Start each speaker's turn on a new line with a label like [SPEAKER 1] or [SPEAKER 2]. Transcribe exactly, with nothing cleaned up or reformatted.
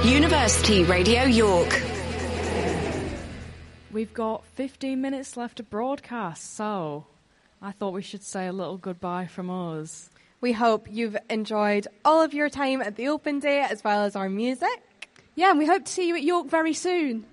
[SPEAKER 1] University Radio York.
[SPEAKER 2] We've got fifteen minutes left to broadcast, so I thought we should say a little goodbye from us.
[SPEAKER 3] We hope you've enjoyed all of your time at the Open Day as well as our music.
[SPEAKER 4] Yeah, and we hope to see you at York very soon.